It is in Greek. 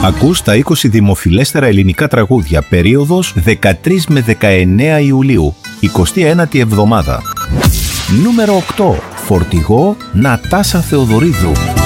Ακούς τα 20 δημοφιλέστερα ελληνικά τραγούδια, περίοδος 13 με 19 Ιουλίου, 29η εβδομάδα. Νούμερο 8. Φορτηγό, Νατάσα Θεοδωρίδου.